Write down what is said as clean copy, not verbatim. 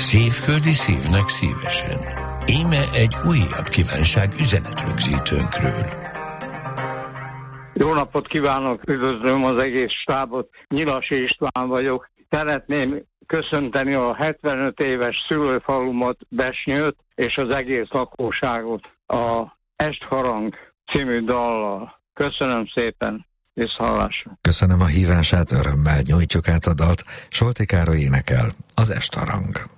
Szívföldi szívnek szívesen. Íme egy újabb kívánság üzenetrögzítőnkről. Jó napot kívánok, üdvözlöm az egész stábot, Nyilas István vagyok. Szeretném köszönteni a 75 éves szülőfalumat, Besnyőt, és az egész lakóságot a Estharang című dallal. Köszönöm szépen, viszhallásra. Köszönöm a hívását, örömmel nyújtjuk át a dalt. Solti Károly énekel, az Estharang.